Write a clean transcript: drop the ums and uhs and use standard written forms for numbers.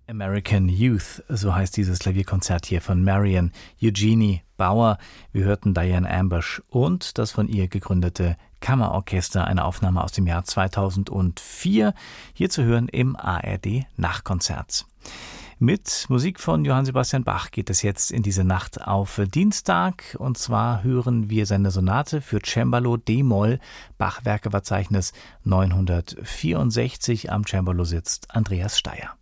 American Youth, so heißt dieses Klavierkonzert hier von Marian Eugenie Bauer. Wir hörten Diane Ambush und das von ihr gegründete Kammerorchester, eine Aufnahme aus dem Jahr 2004, hier zu hören im ARD Nachtkonzert. Mit Musik von Johann Sebastian Bach geht es jetzt in diese Nacht auf Dienstag. Und zwar hören wir seine Sonate für Cembalo d-Moll, Bach-Werkeverzeichnis 964. Am Cembalo sitzt Andreas Steyer.